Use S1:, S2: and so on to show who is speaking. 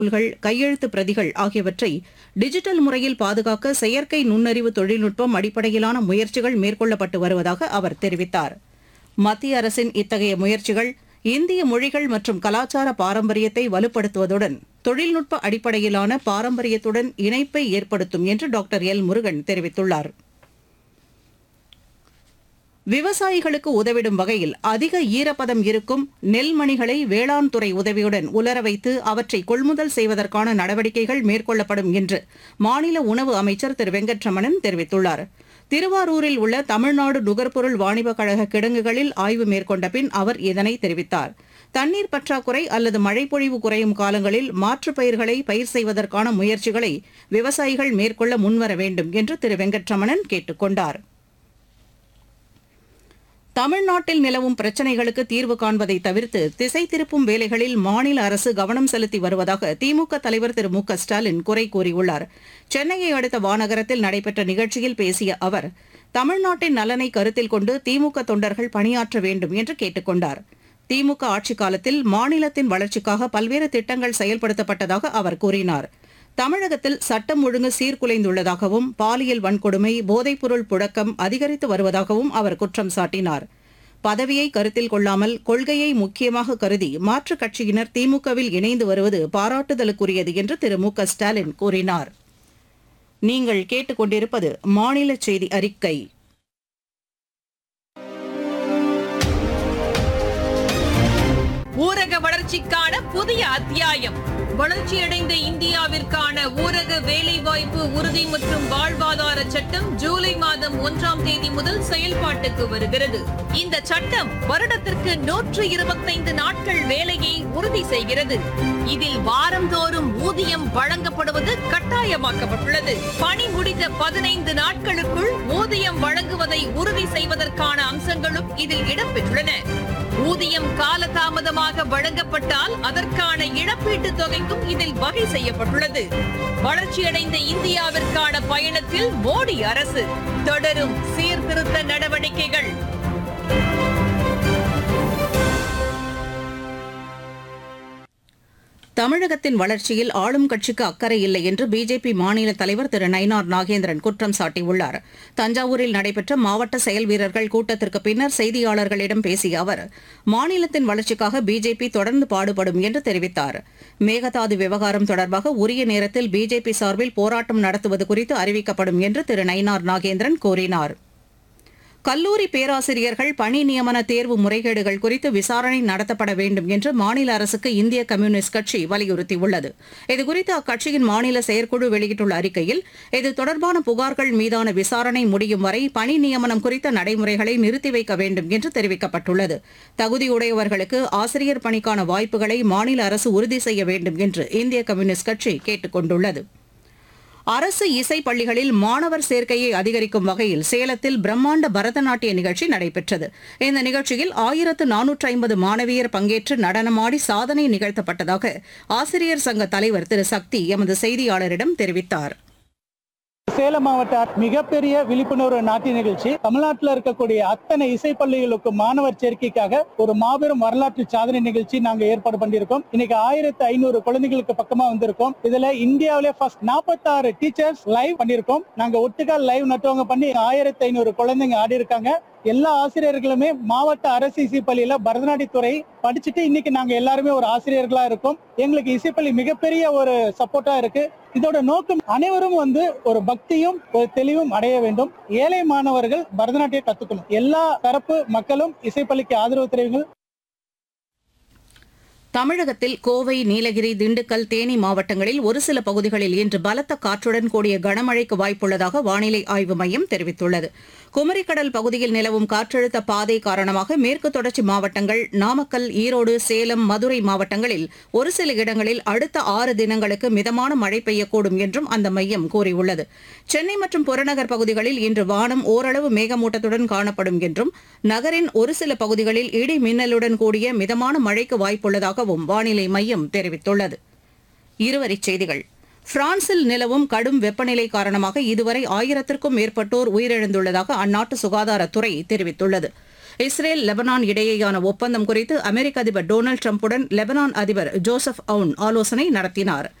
S1: நூல்கள், கையெழுத்து பிரதிகள் ஆகியவற்றை டிஜிட்டல் முறையில் பாதுகாக்க செயற்கை நுண்ணறிவு தொழில்நுட்பம் அடிப்படையிலான முயற்சிகள் மேற்கொள்ளப்பட்டு வருவதாக அவர் தெரிவித்தார். மத்திய அரசின் இத்தகைய முயற்சிகள் இந்திய மொழிகள் மற்றும் கலாச்சார பாரம்பரியத்தை வலுப்படுத்துவதுடன் தொழில்நுட்ப அடிப்படையிலான பாரம்பரியத்துடன் இணைப்பை ஏற்படுத்தும் என்று டாக்டர் எல் முருகன் தெரிவித்துள்ளார். விவசாயிகளுக்கு உதவிடும் வகையில் அதிக ஈரப்பதம் இருக்கும் நெல்மணிகளை வேளாண் துறை உதவியுடன் உலர வைத்து அவற்றை கொள்முதல் செய்வதற்கான நடவடிக்கைகள் மேற்கொள்ளப்படும் என்று மாநில உணவு அமைச்சர் திரு வெங்கட்ரமணன் தெரிவித்துள்ளார். திருவாரூரில் உள்ள தமிழ்நாடு நுகர்பொருள் வாணிபக் கழக கிடங்குகளில் ஆய்வு மேற்கொண்ட பின் அவர் இதனை தெரிவித்தார். தண்ணீர் பற்றாக்குறை அல்லது மழைப்பொழிவு குறையும் காலங்களில் மாற்றுப் பயிர்களை பயிர் செய்வதற்கான முயற்சிகளை விவசாயிகள் மேற்கொள்ள முன்வர வேண்டும் என்று திரு வெங்கட்ரமணன் கேட்டுக் கொண்டார். தமிழ்நாட்டில் நிலவும் பிரச்சினைகளுக்கு தீர்வு காண்பதை தவிர்த்து திசை திருப்பும் வேலைகளில் மாநில அரசு கவனம் செலுத்தி வருவதாக திமுக தலைவர் திரு மு க ஸ்டாலின் குறை கூறியுள்ளார். சென்னையை அடுத்த வானகரத்தில் நடைபெற்ற நிகழ்ச்சியில் பேசிய அவர், தமிழ்நாட்டின் நலனை கருத்தில் கொண்டு திமுக தொண்டர்கள் பணியாற்ற வேண்டும் என்று கேட்டுக் கொண்டார். திமுக ஆட்சிக் காலத்தில் மாநிலத்தின் வளர்ச்சிக்காக பல்வேறு திட்டங்கள் செயல்படுத்தப்பட்டதாக அவர் கூறினார். தமிழகத்தில் சட்டம் ஒழுங்கு சீர்குலைந்துள்ளதாகவும் பாலியல் வன்கொடுமை, போதைப்பொருள் புழக்கம் அதிகரித்து வருவதாகவும் அவர் குற்றம் சாட்டினார். பதவியை கருத்தில் கொள்ளாமல் கொள்கையை முக்கியமாக கருதி மாற்றுக் கட்சியினர் திமுகவில் இணைந்து வருவது பாராட்டுதலுக்குரியது என்று திரு மு க ஸ்டாலின் கூறினார். நீங்கள் கேட்டுக்கொண்டிருப்பது மாநில செய்தி அறிக்கை.
S2: ஊரக வளர்ச்சிக்கான புதிய அத்தியாயம். வளர்ச்சியடைந்த இந்தியாவிற்கான ஊரக வேலைவாய்ப்பு உறுதி மற்றும் வாழ்வாதார சட்டம் ஜூலை மாதம் 1ஆம் தேதி முதல் செயல்பாட்டுக்கு வருகிறது. இந்த சட்டம் வருடத்திற்கு 125 நாட்கள் வேலையை உறுதி செய்கிறது. இதில் வாரந்தோறும் ஊதியம் வழங்கப்படுவது கட்டாயமாக்கப்பட்டுள்ளது. பணி முடிந்த 15 நாட்களுக்குள் ஊதியம் வழங்குவதை உறுதி செய்வதற்கான அம்சங்களும் இதில் இடம்பெற்றுள்ளன. ஊதியம் காலதாமதமாக வழங்கப்பட்டால் அதற்கான இழப்பீட்டுத் தொகைக்கும் இதில் வகை செய்யப்பட்டுள்ளது. வளர்ச்சியடைந்த இந்தியாவிற்கான பயணத்தில் மோடி அரசு தொடரும் சீர்திருத்த நடவடிக்கைகள்.
S1: தமிழகத்தின் வளர்ச்சியில் ஆளும் கட்சிக்கு அக்கறை இல்லை என்று பிஜேபி மாநில தலைவர் திரு நயினார் நாகேந்திரன் குற்றம் சாட்டியுள்ளார். தஞ்சாவூரில் நடைபெற்ற மாவட்ட செயல் வீரர்கள் கூட்டத்திற்கு பின்னர் செய்தியாளர்களிடம் பேசிய அவர், மாநிலத்தின் வளர்ச்சிக்காக பிஜேபி தொடர்ந்து பாடுபடும் என்று தெரிவித்தார். மேகதாது விவகாரம் தொடர்பாக உரிய நேரத்தில் பிஜேபி சார்பில் போராட்டம் நடத்துவது குறித்து அறிவிக்கப்படும் என்று திரு நயினார் நாகேந்திரன் கூறினார். கல்லூரி பேராசிரியர்கள் பணி நியமன தேர்வு முறைகேடுகள் குறித்து விசாரணை நடத்தப்பட வேண்டும் என்று மாநில அரசுக்கு இந்திய கம்யூனிஸ்ட் கட்சி வலியுறுத்தியுள்ளது. இதுகுறித்து அக்கட்சியின் மாநில செயற்குழு வெளியிட்டுள்ள அறிக்கையில், இது தொடர்பான புகார்கள் மீதான விசாரணை முடியும் வரை பணி நியமனம் குறித்த நடைமுறைகளை நிறுத்தி வைக்க வேண்டும் என்று தெரிவிக்கப்பட்டுள்ளது. தகுதியுடையவர்களுக்கு ஆசிரியர் பணிக்கான வாய்ப்புகளை மாநில அரசு உறுதி செய்ய வேண்டும் என்று இந்திய கம்யூனிஸ்ட் கட்சி கேட்டுக் கொண்டுள்ளது. அரசு இசை பள்ளிகளில் மாணவர் சேர்க்கையை அதிகரிக்கும் வகையில் சேலத்தில் பிரம்மாண்ட பரதநாட்டிய நிகழ்ச்சி நடைபெற்றது. இந்த நிகழ்ச்சியில் 1450 மாணவியர் பங்கேற்று நடனமாடி சாதனை நிகழ்த்தப்பட்டதாக ஆசிரியர் சங்க தலைவர் திரு சக்தி எமது செய்தியாளரிடம் தெரிவித்தார்.
S3: சேலம் மாவட்ட மிகப்பெரிய விழிப்புணர்வு நாட்டிய நிகழ்ச்சி தமிழ்நாட்டில் இருக்கக்கூடிய அத்தனை இசை பள்ளிகளுக்கு மாணவர் சேர்க்கைக்காக ஒரு மாபெரும் வரலாற்று சாதனை நிகழ்ச்சி நாங்க ஏற்பாடு பண்ணியிருக்கோம். இன்னைக்கு 1500 குழந்தைகளுக்கு பக்கமா வந்திருக்கோம். இதுல இந்தியாவிலே ஃபர்ஸ்ட் 46 டீச்சர்ஸ் லைவ் பண்ணியிருக்கோம். நாங்க ஒட்டுக்கா லைவ் நட்டுவங்க பண்ணி 1500 குழந்தைங்க ஆடி இருக்காங்க. எல்லா ஆசிரியர்களுமே மாவட்ட அரசு இசைப்பள்ளியில பரதநாட்டியத்துறை படிச்சுட்டு இன்னைக்கு நாங்க எல்லாருமே ஒரு ஆசிரியர்களா இருக்கோம். எங்களுக்கு இசைப்பள்ளி மிகப்பெரிய ஒரு சப்போர்ட்டா இருக்கு. இதோட நோக்கம் அனைவரும் ஒரு பக்தியும் ஒரு தெளிவும் அடைய வேண்டும். ஏழை மாணவர்கள் பரதநாட்டியம் கத்துக்கணும். எல்லா தரப்பு மக்களும் இசைப்பள்ளிக்கு ஆதரவு தெரிவிங்கள்.
S1: தமிழகத்தில் கோவை, நீலகிரி, திண்டுக்கல், தேனி மாவட்டங்களில் ஒரு சில பகுதிகளில் இன்று பலத்த காற்றுடன் கூடிய கனமழைக்கு வாய்ப்புள்ளதாக வானிலை ஆய்வு மையம் தெரிவித்துள்ளது. குமரிக்கடல் பகுதியில் நிலவும் காற்றழுத்த பாதை காரணமாக மேற்கு தொடர்ச்சி மாவட்டங்கள், நாமக்கல், ஈரோடு, சேலம், மதுரை மாவட்டங்களில் ஒரு சில இடங்களில் அடுத்த 6 தினங்களுக்கு மிதமான மழை பெய்யக்கூடும் என்றும் அந்த மையம் கூறியுள்ளது. சென்னை மற்றும் புறநகர் பகுதிகளில் இன்று வானம் ஓரளவு மேகமூட்டத்துடன் காணப்படும் என்றும் நகரின் ஒரு சில பகுதிகளில் இடி மின்னலுடன் கூடிய மிதமான மழைக்கு வாய்ப்புள்ளதாக வானிலை மையம் தெரிவித்துள்ளது. இருவரிச் செய்திகள். பிரான்சில் நிலவும் கடும் வெப்பநிலை காரணமாக இதுவரை 1000க்கும் மேற்பட்டோர் உயிரிழந்துள்ளதாக அந்நாட்டு சுகாதாரத்துறை தெரிவித்துள்ளது. இஸ்ரேல் லெபனான் இடையேயான ஒப்பந்தம் குறித்து அமெரிக்க அதிபர் டொனால்டு டிரம்புடன் லெபனான் அதிபர் ஜோசப் அவுன் ஆலோசனை நடத்தினார்.